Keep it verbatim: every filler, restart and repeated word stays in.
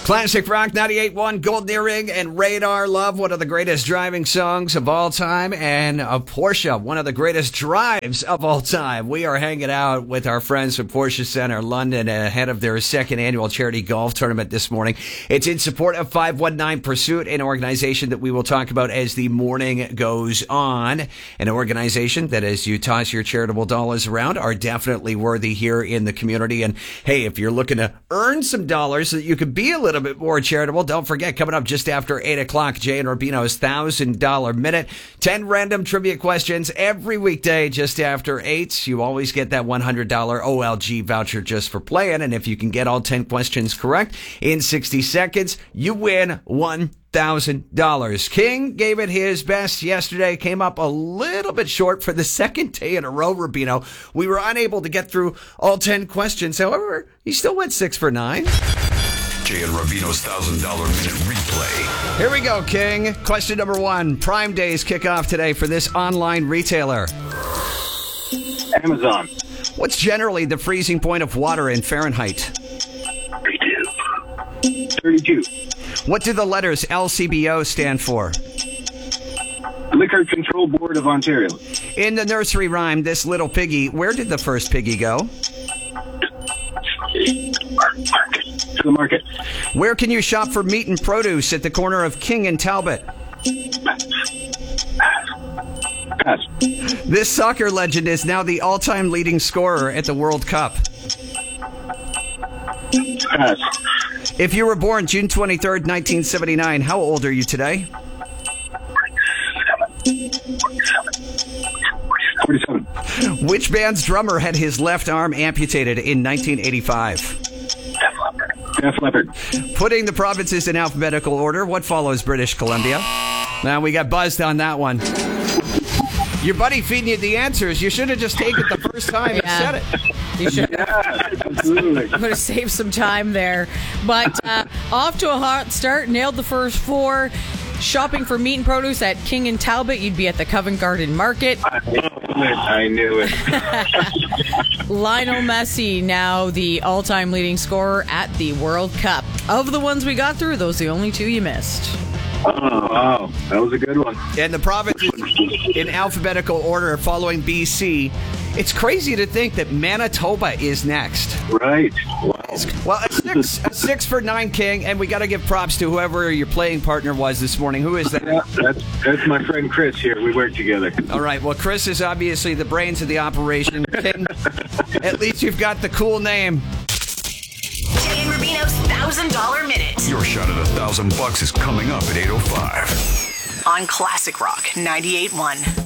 Classic Rock ninety-eight point one, Golden Earring and Radar Love, one of the greatest driving songs of all time, and a Porsche, one of the greatest drives of all time. We are hanging out with our friends from Porsche Center London ahead of their second annual charity golf tournament this morning. It's in support of five one nine Pursuit, an organization that we will talk about as the morning goes on. An organization that, as you toss your charitable dollars around, are definitely worthy here in the community. And hey, if you're looking to earn some dollars so that you could be a little bit more charitable, don't forget, coming up just after eight o'clock, Jay and Rubino's one thousand dollars Minute. ten random trivia questions every weekday just after eight. You always get that one hundred dollars O L G voucher just for playing. And if you can get all ten questions correct in sixty seconds, you win one thousand dollars. King gave it his best yesterday, came up a little bit short for the second day in a row, Rubino. We were unable to get through all ten questions. However, he still went six for nine. Jay and Rubino's one thousand dollars Minute replay. Here we go, King. Question number one. Prime Days kick off today for this online retailer. Amazon. What's generally the freezing point of water in Fahrenheit? thirty-two. thirty-two. What do the letters L C B O stand for? Liquor Control Board of Ontario. In the nursery rhyme, This Little Piggy, where did the first piggy go? Market. To the market. Where can you shop for meat and produce at the corner of King and Talbot? Pass. This soccer legend is now the all-time leading scorer at the World Cup. Pass. If you were born June twenty-third, nineteen seventy-nine, how old are you today? forty-seven. Which band's drummer had his left arm amputated in nineteen eighty-five? Def Leppard. Putting the provinces in alphabetical order, what follows British Columbia? Now, we got buzzed on that one. Your buddy feeding you the answers. You should have just taken it the first time Yeah. and said it. You should Yeah, absolutely. would have saved some time there. But uh, off to a hot start, nailed the first four. Shopping for meat and produce at King and Talbot, you'd be at the Covent Garden Market. I knew it. I knew it. Lionel Messi, now the all-time leading scorer at the World Cup. Of the ones we got through, those are the only two you missed. Oh, wow. That was a good one. And the provinces in alphabetical order following B C. It's crazy to think that Manitoba is next. Right. Wow. Well, a six, a six for nine, King, and we got to give props to whoever your playing partner was this morning. Who is that? Yeah, that's, that's my friend Chris here. We work together. All right. Well, Chris is obviously the brains of the operation. King, at least you've got the cool name. Jay and Rubino's one thousand dollars Minute. Your shot at a thousand bucks is coming up at eight oh five. On Classic Rock ninety-eight point one.